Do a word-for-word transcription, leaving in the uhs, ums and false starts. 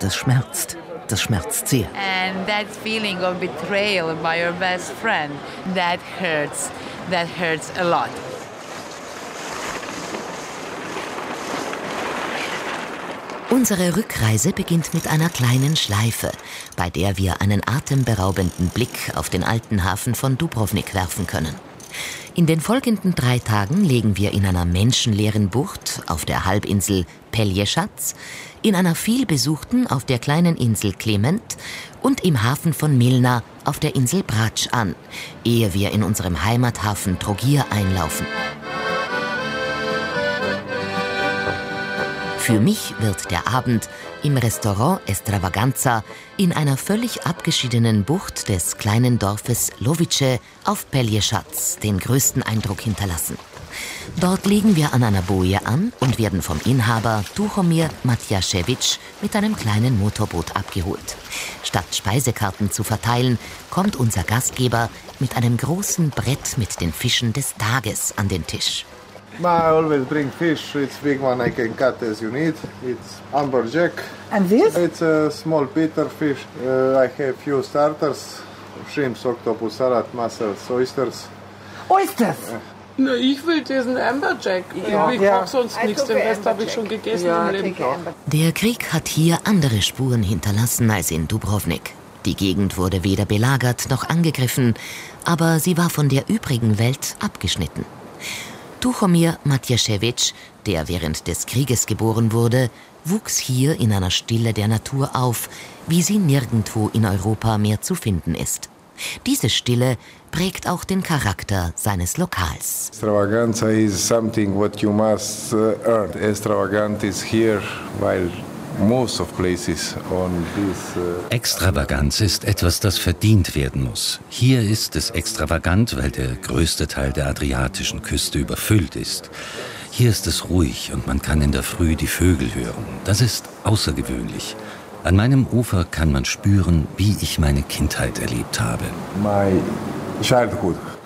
das schmerzt. Das schmerzt sehr. And that feeling of betrayal by your best friend, that hurts. That hurts a lot. Unsere Rückreise beginnt mit einer kleinen Schleife, bei der wir einen atemberaubenden Blick auf den alten Hafen von Dubrovnik werfen können. In den folgenden drei Tagen legen wir in einer menschenleeren Bucht auf der Halbinsel Pelješac, in einer vielbesuchten auf der kleinen Insel Klement und im Hafen von Milna auf der Insel Brač an, ehe wir in unserem Heimathafen Trogir einlaufen. Für mich wird der Abend im Restaurant Extravaganza in einer völlig abgeschiedenen Bucht des kleinen Dorfes Lovice auf Pelješac den größten Eindruck hinterlassen. Dort legen wir an einer Boje an und werden vom Inhaber Tuchomir Matjašević mit einem kleinen Motorboot abgeholt. Statt Speisekarten zu verteilen, kommt unser Gastgeber mit einem großen Brett mit den Fischen des Tages an den Tisch. I always bring fish. It's big one I can cut as you need. It's amberjack. And this? It's a small peter fish. Uh, I have few starters: shrimps, octopus, salad, mussels, oysters. Oysters? Na, ich will diesen Amberjack. Ja. Ich Ja. brauche sonst nichts. Den Rest habe ich schon gegessen Ja, im Leben. Der Krieg hat hier andere Spuren hinterlassen als in Dubrovnik. Die Gegend wurde weder belagert noch angegriffen, aber sie war von der übrigen Welt abgeschnitten. Tuchomir Matjašević, der während des Krieges geboren wurde, wuchs hier in einer Stille der Natur auf, wie sie nirgendwo in Europa mehr zu finden ist. Diese Stille prägt auch den Charakter seines Lokals. Extravaganza is something what you must uh, earn. Extravagant is here, while most of places on this. Uh Extravaganz ist etwas, das verdient werden muss. Hier ist es extravagant, weil der größte Teil der adriatischen Küste überfüllt ist. Hier ist es ruhig und man kann in der Früh die Vögel hören. Das ist außergewöhnlich. An meinem Ufer kann man spüren, wie ich meine Kindheit erlebt habe. My childhood.